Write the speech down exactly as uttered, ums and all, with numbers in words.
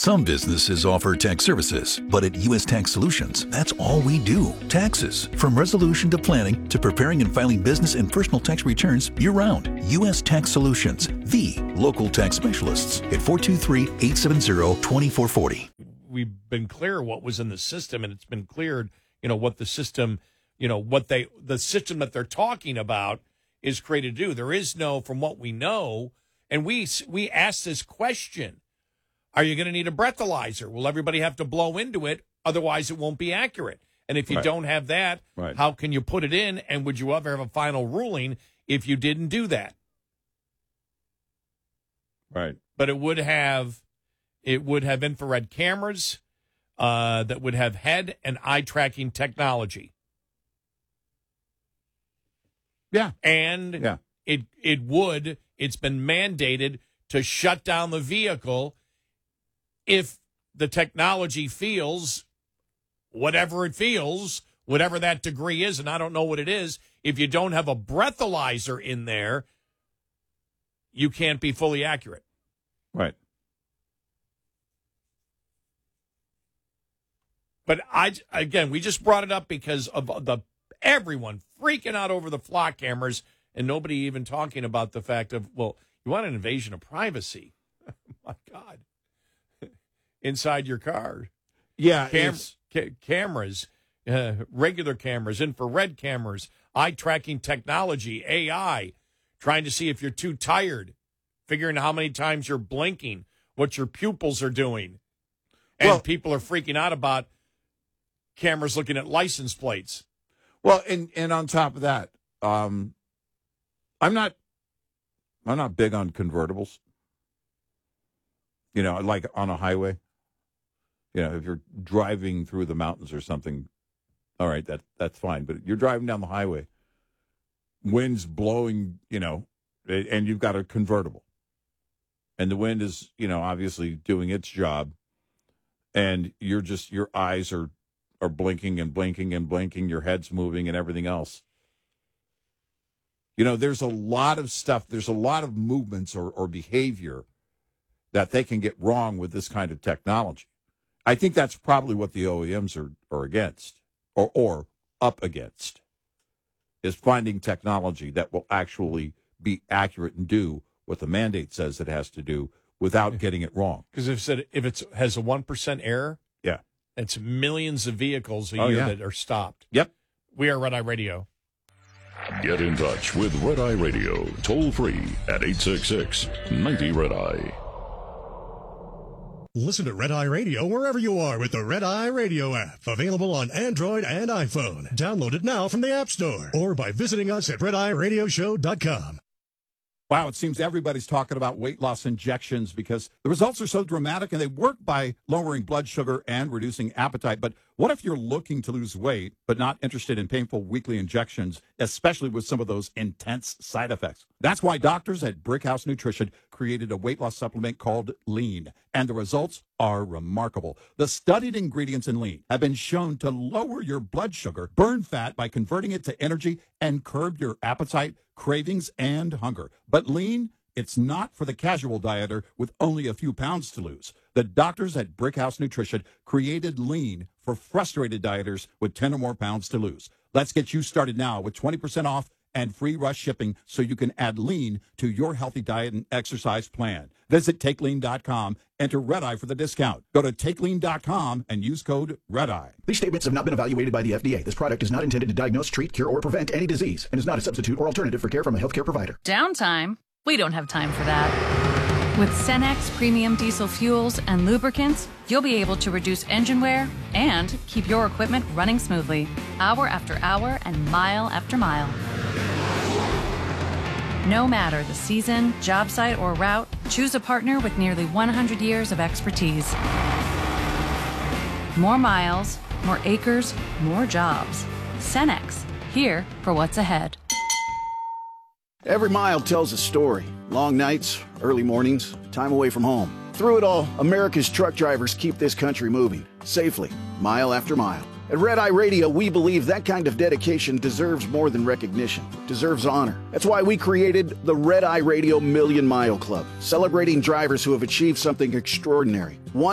Some businesses offer tax services, but at U S Tax Solutions, that's all we do. Taxes. From resolution to planning to preparing and filing business and personal tax returns year-round. U S Tax Solutions, the local tax specialists at four two three, eight seven zero, two four four zero. We've been clear what was in the system, and it's been cleared, you know, what the system, you know, what they, the system that they're talking about is created to do. There is no, from what we know, and we we asked this question, are you going to need a breathalyzer? Will everybody have to blow into it? Otherwise, it won't be accurate. And if you Right. don't have that, Right. how can you put it in? And would you ever have a final ruling if you didn't do that? Right. But it would have, it would have infrared cameras uh, that would have head and eye tracking technology. Yeah. And Yeah. it it would, it's been mandated to shut down the vehicle if the technology feels whatever it feels, whatever that degree is, and I don't know what it is. If you don't have a breathalyzer in there, you can't be fully accurate. Right. But I, again, we just brought it up because of the everyone freaking out over the flock cameras and nobody even talking about the fact of, well, you want an invasion of privacy. My God. Inside your car. Yeah. Cam- it's- ca- cameras, uh, regular cameras, infrared cameras, eye tracking technology, A I, trying to see if you're too tired, figuring how many times you're blinking, what your pupils are doing. And Well- people are freaking out about cameras looking at license plates. Well, and, and on top of that, um, I'm not I'm not big on convertibles. You know, like on a highway. You know, if you're driving through the mountains or something, all right, that that's fine. But you're driving down the highway, wind's blowing, you know, and you've got a convertible. And the wind is, you know, obviously doing its job. And you're just, your eyes are, are blinking and blinking and blinking, your head's moving and everything else. You know, there's a lot of stuff, there's a lot of movements or, or behavior that they can get wrong with this kind of technology. I think that's probably what the O E Ms are, are against or, or up against, is finding technology that will actually be accurate and do what the mandate says it has to do without getting it wrong. Because if it if it has a one percent error, Yeah. it's millions of vehicles a Oh, year yeah. that are stopped. Yep. We are Red Eye Radio. Get in touch with Red Eye Radio, toll free at eight six six, nine zero Red Eye. Listen to Red Eye Radio wherever you are with the Red Eye Radio app. Available on Android and iPhone. Download it now from the App Store or by visiting us at red eye radio show dot com. Wow, it seems everybody's talking about weight loss injections because the results are so dramatic and they work by lowering blood sugar and reducing appetite. But what if you're looking to lose weight but not interested in painful weekly injections, especially with some of those intense side effects? That's why doctors at Brickhouse Nutrition created a weight loss supplement called Lean, and the results are remarkable. The studied ingredients in Lean have been shown to lower your blood sugar, burn fat by converting it to energy, and curb your appetite, cravings, and hunger. But Lean, it's not for the casual dieter with only a few pounds to lose. The doctors at Brickhouse Nutrition created Lean for frustrated dieters with ten or more pounds to lose. Let's get you started now with twenty percent off and free rush shipping so you can add Lean to your healthy diet and exercise plan. Visit take lean dot com, enter Red Eye for the discount. Go to take lean dot com and use code Red Eye. These statements have not been evaluated by the F D A. This product is not intended to diagnose, treat, cure, or prevent any disease and is not a substitute or alternative for care from a healthcare provider. Downtime? We don't have time for that. With Cenex Premium Diesel Fuels and Lubricants, you'll be able to reduce engine wear and keep your equipment running smoothly, hour after hour and mile after mile. No matter the season, job site, or route, choose a partner with nearly one hundred years of expertise. More miles, more acres, more jobs. Cenex, here for what's ahead. Every mile tells a story. Long nights, early mornings, time away from home. Through it all, America's truck drivers keep this country moving, safely, mile after mile. At Red Eye Radio, we believe that kind of dedication deserves more than recognition, deserves honor. That's why we created the Red Eye Radio Million Mile Club, celebrating drivers who have achieved something extraordinary. One